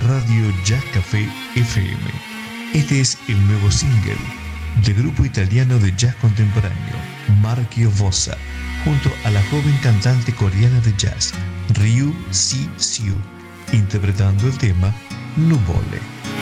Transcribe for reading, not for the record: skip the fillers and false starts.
Radio Jazz Café FM. Este es el nuevo single del grupo italiano de jazz contemporáneo Marchio Vossa, junto a la joven cantante coreana de jazz Ryu Si Siu, interpretando el tema Nuvole.